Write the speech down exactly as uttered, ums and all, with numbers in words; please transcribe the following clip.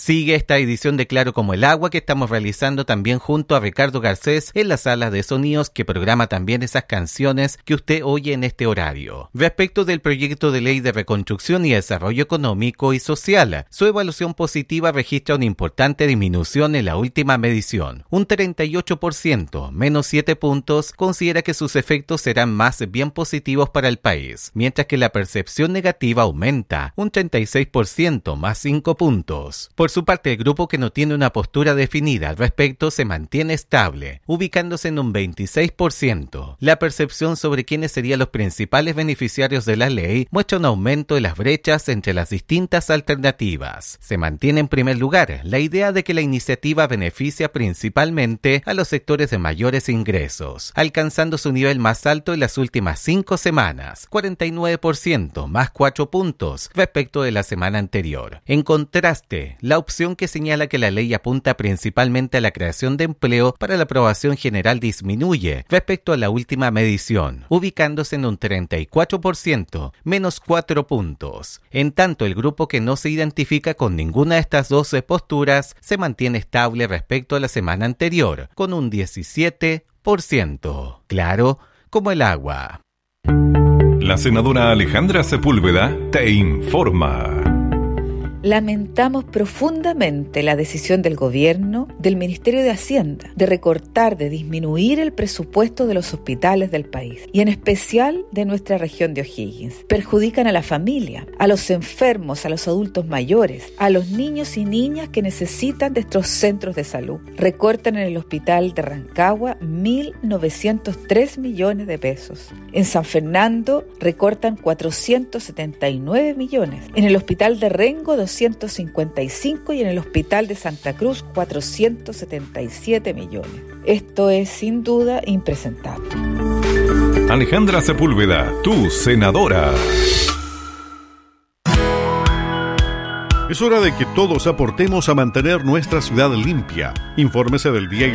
Sigue esta edición de Claro como el agua que estamos realizando también junto a Ricardo Garcés en la sala de sonidos que programa también esas canciones que usted oye en este horario. Respecto del proyecto de ley de reconstrucción y desarrollo económico y social, su evaluación positiva registra una importante disminución en la última medición. Un treinta y ocho por ciento, menos siete puntos, considera que sus efectos serán más bien positivos para el país, mientras que la percepción negativa aumenta, un treinta y seis por ciento, más cinco puntos. Por su parte, el grupo que no tiene una postura definida al respecto se mantiene estable, ubicándose en un veintiséis por ciento. La percepción sobre quiénes serían los principales beneficiarios de la ley muestra un aumento de las brechas entre las distintas alternativas. Se mantiene en primer lugar la idea de que la iniciativa beneficia principalmente a los sectores de mayores ingresos, alcanzando su nivel más alto en las últimas cinco semanas, cuarenta y nueve por ciento, más cuatro puntos respecto de la semana anterior. En contraste, la opción que señala que la ley apunta principalmente a la creación de empleo para la aprobación general disminuye respecto a la última medición, ubicándose en un treinta y cuatro por ciento, menos cuatro puntos. En tanto, el grupo que no se identifica con ninguna de estas dos posturas se mantiene estable respecto a la semana anterior, con un diecisiete por ciento. Claro como el agua. La senadora Alejandra Sepúlveda te informa. Lamentamos profundamente la decisión del gobierno, del Ministerio de Hacienda, de recortar, de disminuir el presupuesto de los hospitales del país, y en especial de nuestra región de O'Higgins. Perjudican a la familia, a los enfermos, a los adultos mayores, a los niños y niñas que necesitan de estos centros de salud. Recortan en el hospital de Rancagua mil novecientos tres millones de pesos. En San Fernando recortan cuatrocientos setenta y nueve millones. En el hospital de Rengo, doscientos cincuenta y cinco, y en el hospital de Santa Cruz cuatrocientos setenta y siete millones. Esto es sin duda impresentable. Alejandra Sepúlveda, tu senadora. Es hora de que todos aportemos a mantener nuestra ciudad limpia. Infórmese del día y